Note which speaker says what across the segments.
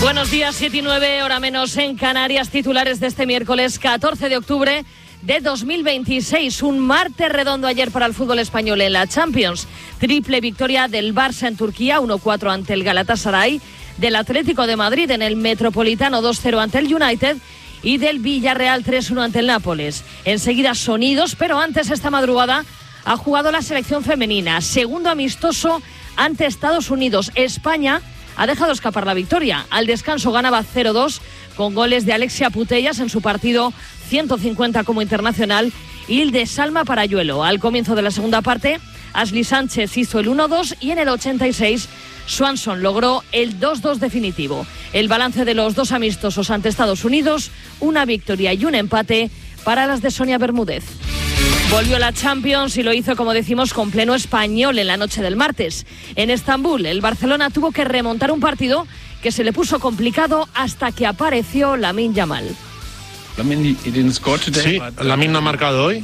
Speaker 1: Buenos días, 7 y 9, hora menos en Canarias. Titulares de este miércoles 14 de octubre de 2026. Un martes redondo ayer para el fútbol español en la Champions. Triple victoria del Barça en Turquía, 1-4 ante el Galatasaray, del Atlético de Madrid en el Metropolitano, 2-0 ante el United, y del Villarreal 3-1 ante el Nápoles. Enseguida sonidos, pero antes esta madrugada ha jugado la selección femenina. Segundo amistoso ante Estados Unidos. España ha dejado escapar la victoria. Al descanso ganaba 0-2 con goles de Alexia Putellas en su partido 150 como internacional y el de Salma Parayuelo. Al comienzo de la segunda parte, Ashley Sánchez hizo el 1-2 y en el 86 Swanson logró el 2-2 definitivo. El balance de los dos amistosos ante Estados Unidos, una victoria y un empate para las de Sonia Bermúdez. Volvió la Champions y lo hizo, como decimos, con pleno español en la noche del martes. En Estambul, el Barcelona tuvo que remontar un partido que se le puso complicado hasta que apareció Lamine Yamal.
Speaker 2: Sí, Lamine no ha marcado hoy,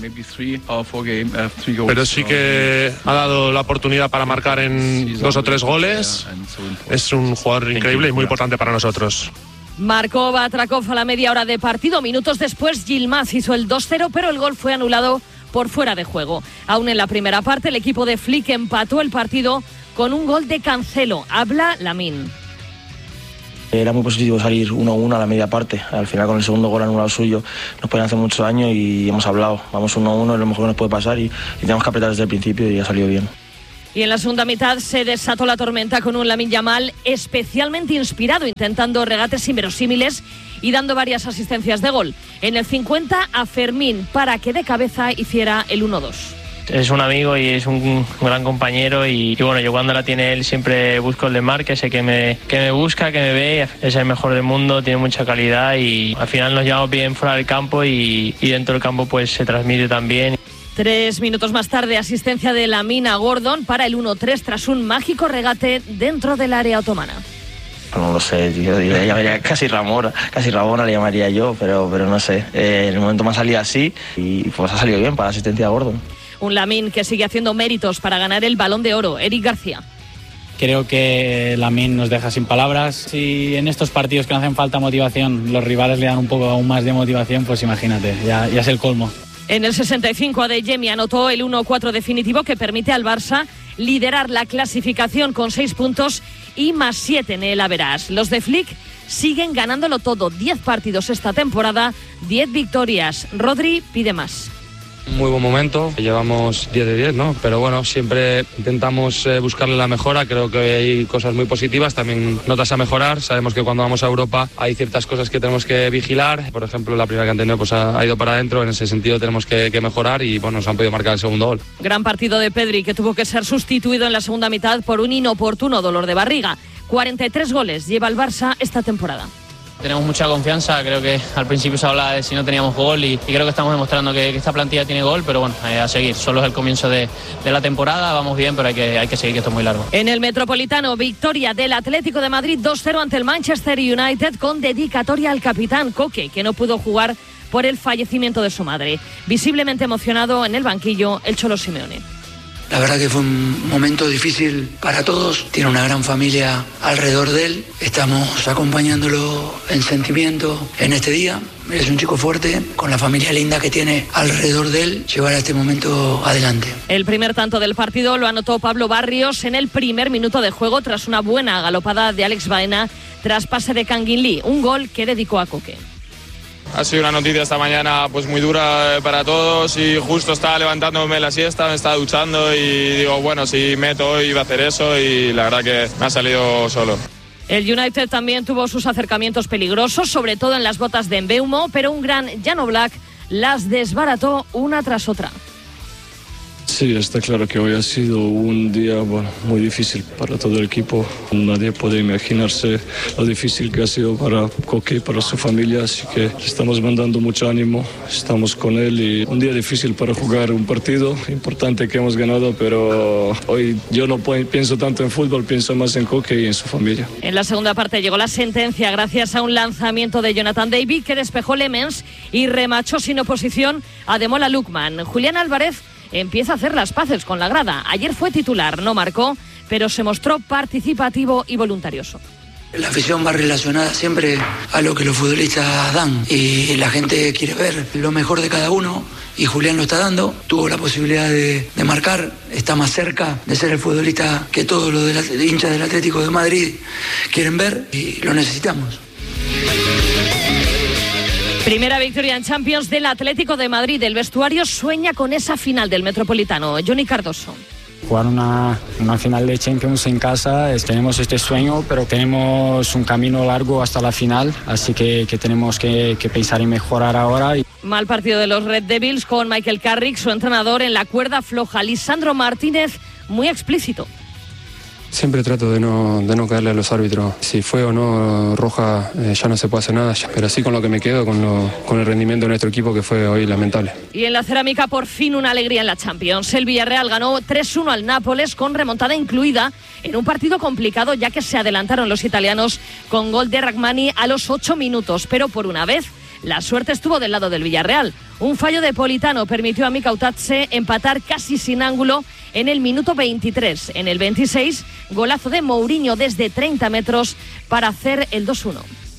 Speaker 2: pero sí que ha dado la oportunidad para marcar en 2 o 3 goles. Es un jugador increíble y muy importante para nosotros.
Speaker 1: Marcó Batrakov a la media hora de partido. Minutos después, Yilmaz hizo el 2-0, pero el gol fue anulado por fuera de juego. Aún en la primera parte, el equipo de Flick empató el partido con un gol de Cancelo. Habla Lamine.
Speaker 3: Era muy positivo salir 1-1 a la media parte. Al final, con el segundo gol anulado suyo, nos pueden hacer mucho daño y hemos hablado. Vamos 1-1, es lo mejor que nos puede pasar y tenemos que apretar desde el principio y ha salido bien.
Speaker 1: Y en la segunda mitad se desató la tormenta con un Lamine Yamal especialmente inspirado, intentando regates inverosímiles y dando varias asistencias de gol. En el 50, a Fermín para que de cabeza hiciera el 1-2.
Speaker 4: Es un amigo y es un gran compañero y bueno, yo cuando la tiene él siempre busco el desmarque, sé que me busca, que me ve, es el mejor del mundo, tiene mucha calidad y al final nos llevamos bien fuera del campo y dentro del campo pues se transmite también.
Speaker 1: 3 minutos más tarde, asistencia de Lamine a Gordon para el 1-3 tras un mágico regate dentro del área otomana.
Speaker 3: No lo sé, yo le llamaría casi Ramona le llamaría yo, pero no sé. En el momento me ha salido así y pues ha salido bien para la asistencia a Gordon.
Speaker 1: Un Lamine que sigue haciendo méritos para ganar el Balón de Oro. Eric García.
Speaker 5: Creo que Lamine nos deja sin palabras. Si en estos partidos que no hacen falta motivación, los rivales le dan un poco aún más de motivación, pues imagínate, ya es el colmo.
Speaker 1: En el 65, Adeyemi anotó el 1-4 definitivo que permite al Barça liderar la clasificación con 6 puntos y más 7 en el average. Los de Flick siguen ganándolo todo. 10 partidos esta temporada, 10 victorias. Rodri pide más.
Speaker 6: Muy buen momento, llevamos 10 de 10, ¿no? Pero bueno, siempre intentamos buscarle la mejora, creo que hay cosas muy positivas, también notas a mejorar, sabemos que cuando vamos a Europa hay ciertas cosas que tenemos que vigilar, por ejemplo la primera que han tenido pues ha ido para adentro, en ese sentido tenemos que mejorar y bueno, nos han podido marcar el segundo gol.
Speaker 1: Gran partido de Pedri que tuvo que ser sustituido en la segunda mitad por un inoportuno dolor de barriga. 43 goles lleva el Barça esta temporada.
Speaker 4: Tenemos mucha confianza, creo que al principio se hablaba de si no teníamos gol y creo que estamos demostrando que esta plantilla tiene gol, pero bueno, a seguir, solo es el comienzo de la temporada, vamos bien, pero hay que seguir, que esto es muy largo.
Speaker 1: En el Metropolitano, victoria del Atlético de Madrid 2-0 ante el Manchester United con dedicatoria al capitán Coque, que no pudo jugar por el fallecimiento de su madre. Visiblemente emocionado en el banquillo, el Cholo Simeone.
Speaker 7: La verdad que fue un momento difícil para todos, tiene una gran familia alrededor de él, estamos acompañándolo en sentimiento en este día, es un chico fuerte, con la familia linda que tiene alrededor de él, llevar a este momento adelante.
Speaker 1: El primer tanto del partido lo anotó Pablo Barrios en el primer minuto de juego tras una buena galopada de Alex Baena tras pase de Kangin Lee, un gol que dedicó a Coque.
Speaker 8: Ha sido una noticia esta mañana pues muy dura para todos y justo estaba levantándome la siesta, me estaba duchando y digo, bueno, si meto hoy iba a hacer eso y la verdad que me ha salido solo.
Speaker 1: El United también tuvo sus acercamientos peligrosos, sobre todo en las botas de Mbeumo, pero un gran Jan Oblak las desbarató una tras otra.
Speaker 9: Sí, está claro que hoy ha sido un día muy difícil para todo el equipo. Nadie puede imaginarse lo difícil que ha sido para Coque y para su familia, así que estamos mandando mucho ánimo, estamos con él y un día difícil para jugar un partido importante que hemos ganado, pero hoy yo no pienso tanto en fútbol, pienso más en Coque y en su familia.
Speaker 1: En la segunda parte llegó la sentencia gracias a un lanzamiento de Jonathan David que despejó Lemens y remachó sin oposición a Demola Lookman. Julián Álvarez empieza a hacer las paces con la grada. Ayer fue titular, no marcó, pero se mostró participativo y voluntarioso.
Speaker 7: La afición va relacionada siempre a lo que los futbolistas dan y la gente quiere ver lo mejor de cada uno y Julián lo está dando. Tuvo la posibilidad de marcar, está más cerca de ser el futbolista que todos los hinchas del Atlético de Madrid quieren ver y lo necesitamos.
Speaker 1: Primera victoria en Champions del Atlético de Madrid. El vestuario sueña con esa final del Metropolitano. Johnny Cardoso.
Speaker 5: Jugar una final de Champions en casa, tenemos este sueño, pero tenemos un camino largo hasta la final, así que tenemos que pensar en mejorar ahora.
Speaker 1: Mal partido de los Red Devils con Michael Carrick, su entrenador, en la cuerda floja. Lisandro Martínez, muy explícito.
Speaker 6: Siempre trato de no caerle a los árbitros. Si fue o no roja, ya no se puede hacer nada. Pero sí con lo que me quedo, con el rendimiento de nuestro equipo, que fue hoy lamentable.
Speaker 1: Y en la cerámica, por fin una alegría en la Champions. El Villarreal ganó 3-1 al Nápoles, con remontada incluida, en un partido complicado, ya que se adelantaron los italianos con gol de Rachmani a los 8 minutos. Pero por una vez, la suerte estuvo del lado del Villarreal. Un fallo de Politano permitió a Mika Otatze empatar casi sin ángulo en el minuto 23. En el 26, golazo de Mourinho desde 30 metros para hacer el 2-1.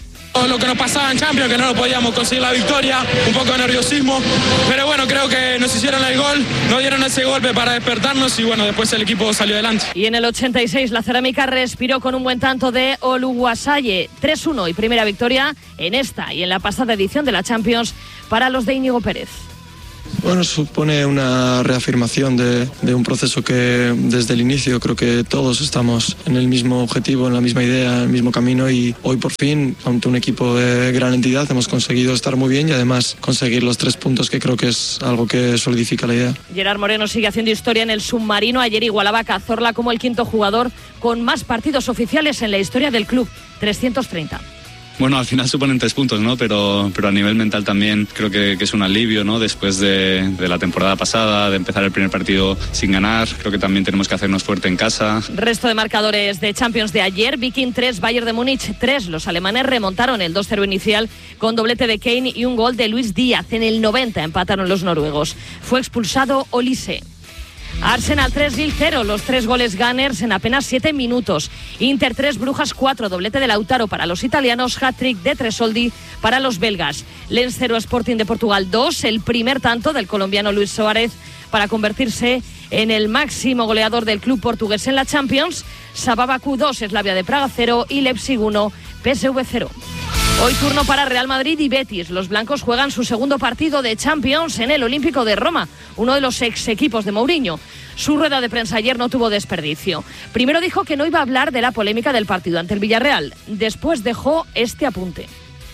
Speaker 8: Lo que nos pasaba en Champions, que no lo podíamos conseguir la victoria, un poco de nerviosismo, pero bueno, creo que nos hicieron el gol, nos dieron ese golpe para despertarnos y bueno, después el equipo salió adelante.
Speaker 1: Y en el 86 la cerámica respiró con un buen tanto de Oluwaseye, 3-1 y primera victoria en esta y en la pasada edición de la Champions para los de Íñigo Pérez.
Speaker 9: Bueno, supone una reafirmación de un proceso que desde el inicio creo que todos estamos en el mismo objetivo, en la misma idea, en el mismo camino y hoy por fin, ante un equipo de gran entidad, hemos conseguido estar muy bien y además conseguir los 3 puntos, que creo que es algo que solidifica la idea.
Speaker 1: Gerard Moreno sigue haciendo historia en el submarino. Ayer igualaba a Cazorla como el quinto jugador con más partidos oficiales en la historia del club, 330.
Speaker 10: Bueno, al final suponen 3 puntos, ¿no? Pero a nivel mental también creo que es un alivio, ¿no? Después de la temporada pasada, de empezar el primer partido sin ganar, creo que también tenemos que hacernos fuerte en casa.
Speaker 1: Resto de marcadores de Champions de ayer: Viking 3, Bayern de Múnich 3. Los alemanes remontaron el 2-0 inicial con doblete de Kane y un gol de Luis Díaz. En el 90 empataron los noruegos. Fue expulsado Olise. Arsenal 3, Lille 0, los 3 goles Gunners en apenas 7 minutos. Inter 3, Brujas 4, doblete de Lautaro para los italianos, hat-trick de Tresoldi para los belgas. Lens 0, Sporting de Portugal 2, el primer tanto del colombiano Luis Suárez para convertirse en el máximo goleador del club portugués en la Champions. Sabah Bakú 2, Slavia de Praga 0 y Leipzig 1, PSV 0. Hoy turno para Real Madrid y Betis. Los blancos juegan su segundo partido de Champions en el Olímpico de Roma, uno de los ex equipos de Mourinho. Su rueda de prensa ayer no tuvo desperdicio. Primero dijo que no iba a hablar de la polémica del partido ante el Villarreal. Después dejó este apunte.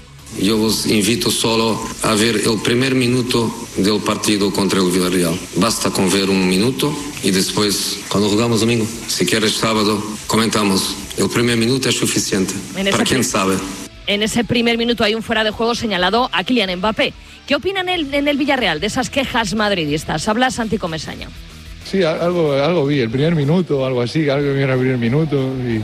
Speaker 11: Yo os invito solo a ver el primer minuto del partido contra el Villarreal. Basta con ver un minuto y después, cuando jugamos domingo, si quieres sábado, comentamos. El primer minuto es suficiente. Para quien sabe.
Speaker 1: En ese primer minuto hay un fuera de juego señalado a Kylian Mbappé. ¿Qué opinan en el Villarreal de esas quejas madridistas? Habla Santi Comesaña.
Speaker 12: Sí, algo vi, el primer minuto, algo así, algo que viene el primer minuto y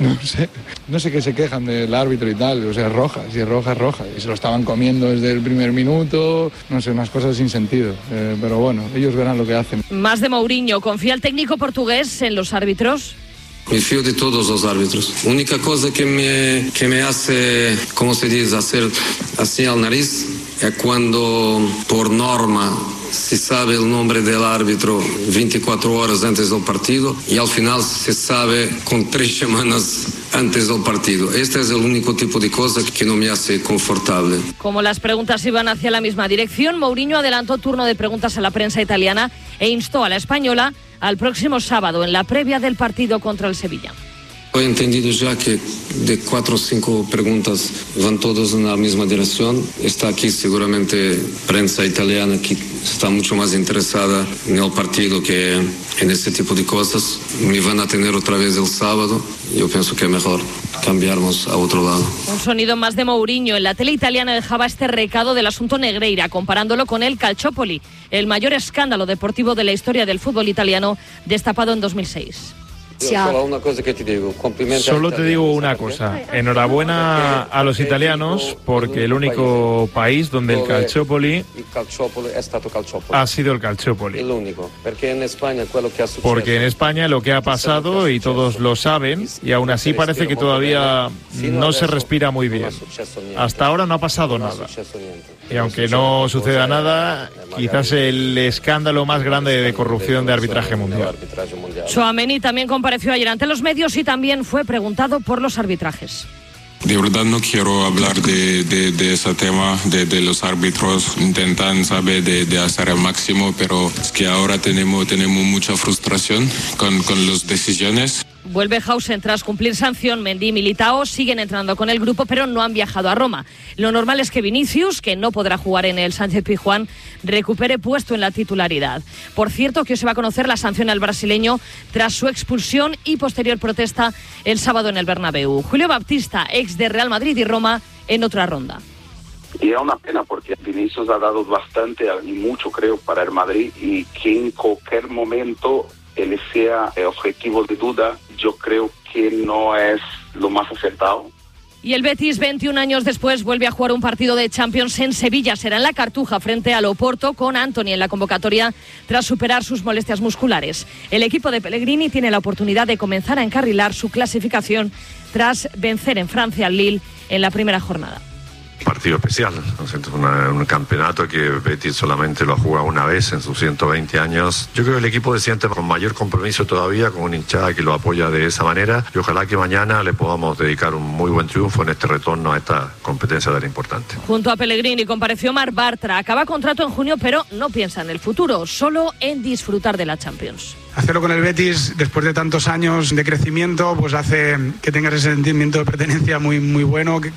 Speaker 12: no sé qué se quejan del árbitro y tal, o sea, es roja, si es roja, es roja, y se lo estaban comiendo desde el primer minuto, no sé, unas cosas sin sentido, pero bueno, ellos verán lo que hacen.
Speaker 1: Más de Mourinho, ¿confía el técnico portugués en los árbitros?
Speaker 11: Me fío de todos los árbitros. Única cosa que me hace, ¿cómo se dice?, hacer así al nariz, es cuando por norma se sabe el nombre del árbitro 24 horas antes del partido y al final se sabe con 3 semanas antes del partido. Este es el único tipo de cosa que no me hace confortable.
Speaker 1: Como las preguntas iban hacia la misma dirección, Mourinho adelantó turno de preguntas a la prensa italiana e instó a la española al próximo sábado en la previa del partido contra el Sevilla.
Speaker 11: He entendido ya que de 4 o 5 preguntas van todas en la misma dirección. Está aquí seguramente prensa italiana que está mucho más interesada en el partido que en este tipo de cosas. Me van a tener otra vez el sábado. Yo pienso que es mejor cambiarnos a otro lado.
Speaker 1: Un sonido más de Mourinho. En la tele italiana dejaba este recado del asunto Negreira, comparándolo con el Calciopoli, el mayor escándalo deportivo de la historia del fútbol italiano, destapado en 2006.
Speaker 11: Solo una cosa que te digo,
Speaker 13: Solo te digo una cosa, enhorabuena a los italianos porque el único país donde el Calciopoli ha sido el Calciopoli. Porque en España lo que ha pasado, y todos lo saben, y aún así parece que todavía no se respira muy bien. Hasta ahora no ha pasado nada. Y aunque no suceda nada, quizás el escándalo más grande de corrupción de arbitraje mundial.
Speaker 1: Tchouaméni también compareció ayer ante los medios y también fue preguntado por los arbitrajes.
Speaker 14: De verdad no quiero hablar de ese tema, de los árbitros. Intentan, de hacer el máximo, pero es que ahora tenemos mucha frustración con las decisiones.
Speaker 1: Vuelve Hausen tras cumplir sanción. Mendy y Militao siguen entrando con el grupo, pero no han viajado a Roma. Lo normal es que Vinicius, que no podrá jugar en el Sánchez-Pizjuán, recupere puesto en la titularidad. Por cierto, que hoy se va a conocer la sanción al brasileño tras su expulsión y posterior protesta el sábado en el Bernabéu. Julio Baptista, ex de Real Madrid y Roma, en otra ronda.
Speaker 15: Y es una pena porque Vinicius ha dado bastante y mucho, creo, para el Madrid, y que en cualquier momento él sea objetivo de duda, yo creo que no es lo más acertado.
Speaker 1: Y el Betis, 21 años después, vuelve a jugar un partido de Champions en Sevilla. Será en la Cartuja frente al Oporto, con Antony en la convocatoria tras superar sus molestias musculares. El equipo de Pellegrini tiene la oportunidad de comenzar a encarrilar su clasificación tras vencer en Francia al Lille en la primera jornada.
Speaker 16: Partido especial, un campeonato que Betis solamente lo ha jugado una vez en sus 120 años. Yo creo que el equipo se siente con mayor compromiso todavía, con una hinchada que lo apoya de esa manera, y ojalá que mañana le podamos dedicar un muy buen triunfo en este retorno a esta competencia tan importante.
Speaker 1: Junto a Pellegrini compareció Marc Bartra. Acaba contrato en junio, pero no piensa en el futuro, solo en disfrutar de la Champions.
Speaker 17: Hacerlo con el Betis después de tantos años de crecimiento pues hace que tengas ese sentimiento de pertenencia muy, muy bueno, que